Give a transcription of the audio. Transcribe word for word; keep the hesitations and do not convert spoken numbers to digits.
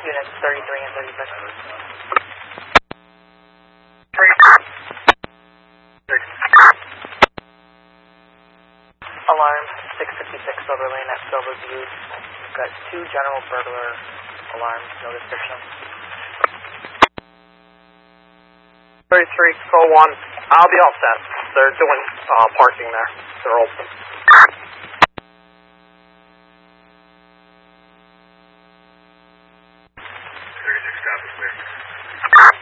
Units thirty-three and thirty-six. Alarm six fifty-six Silver Lane at Silverview. We've got two general burglar alarms, no description. thirty-three, go one. I'll be all set. They're doing uh, parking there. They're open.